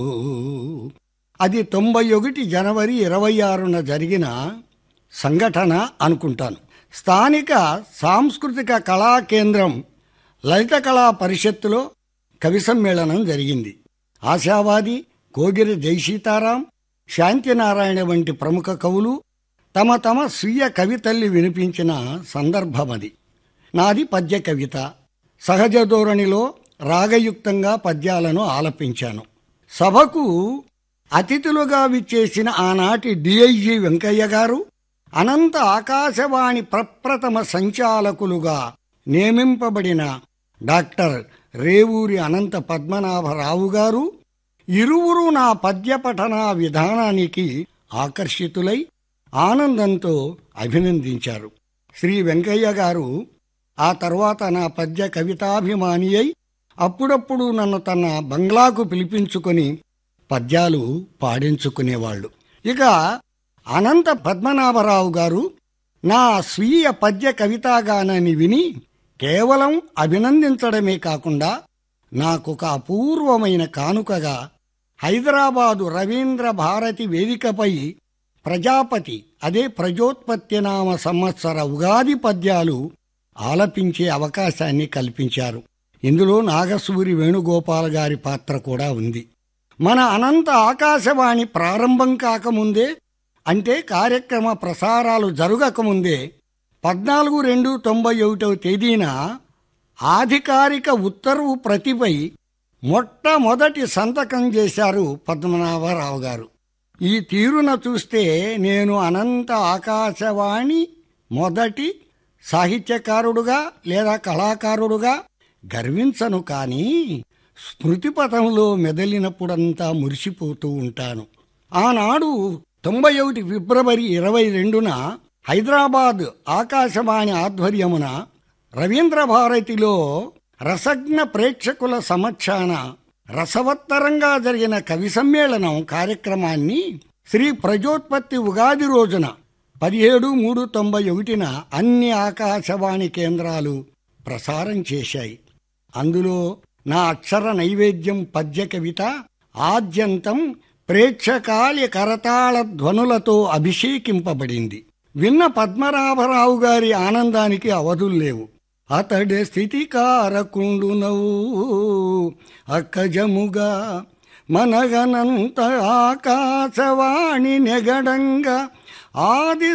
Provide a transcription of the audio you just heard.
అది 91 జనవరి 26న జరిగిన సంఘటన అనుకుంటాను. స్థానిక సాంస్కృతిక కళా కేంద్రం లలిత కళా పరిషత్తులో కవి సమ్మేళనం జరిగింది. ఆశావాది, కోగిరి జయసీతారాం, శాంతినారాయణ వంటి ప్రముఖ కవులు తమ తమ స్వీయ కవితల్ని వినిపించిన సందర్భమది. నాది పద్య కవిత. సహజ ధోరణిలో రాగయుక్తంగా పద్యాలను ఆలపించాను. సభకు అతిథులుగా విచ్చేసిన ఆనాటి డిఐజీ వెంకయ్య గారు, అనంత ఆకాశవాణి ప్రప్రథమ సంచాలకులుగా నియమింపబడిన డాక్టర్ రేవూరి అనంత పద్మనాభరావు గారు ఇరువురు నా పద్య పఠనా విధానానికి ఆకర్షితులై ఆనందంతో అభినందించారు. శ్రీ వెంకయ్య గారు ఆ తర్వాత నా పద్య కవితాభిమాని అయి అప్పుడప్పుడు నన్ను తన బంగ్లాకు పిలిపించుకొని పద్యాలు పాడించుకునేవాళ్లు. ఇక అనంత పద్మనాభరావు గారు నా స్వీయ పద్య కవితాగానాన్ని విని కేవలం అభినందించడమే కాకుండా నాకొక అపూర్వమైన కానుకగా హైదరాబాదు రవీంద్ర భారతి వేదికపై ప్రజాపతి అదే ప్రజోత్పత్తినామ సంవత్సర ఉగాది పద్యాలు ఆలపించే అవకాశాన్ని కల్పించారు. ఇందులో నాగసూరి వేణుగోపాల్ గారి పాత్ర కూడా ఉంది. మన అనంత ఆకాశవాణి ప్రారంభం కాకముందే, అంటే కార్యక్రమ ప్రసారాలు జరగకముందే 14/2/91 తేదీన ఆధికారిక ఉత్తర్వు ప్రతిపై మొట్టమొదటి సంతకం చేశారు పద్మనాభరావు గారు. ఈ తీరున చూస్తే నేను అనంత ఆకాశవాణి మొదటి సాహిత్యకారుడుగా లేదా కళాకారుడుగా గర్వించను, కానీ స్మృతిపథంలో మెదలినప్పుడంతా మురిసిపోతూ ఉంటాను. ఆనాడు 91 ఫిబ్రవరి 22న హైదరాబాద్ ఆకాశవాణి ఆధ్వర్యమున రవీంద్ర భారతిలో రసజ్ఞ ప్రేక్షకుల సమక్షాన రసవత్తరంగా జరిగిన కవి సమ్మేళనం కార్యక్రమాన్ని శ్రీ ప్రజోత్పత్తి ఉగాది రోజున 17/3/91న అన్ని ఆకాశవాణి కేంద్రాలు ప్రసారం చేశాయి. అందులో నా అక్షర నైవేద్యం పద్య కవిత ఆద్యంతం ప్రేక్షకాలి కరతాళ ధ్వనులతో అభిషేకింపబడింది. విన్న పద్మనాభరావు గారి ఆనందానికి అవధుల్లేవు. అతడే స్థితి కారకుండునవు అక్కజముగా మనగనంత ఆకాశవాణి నెగడంగా ఆది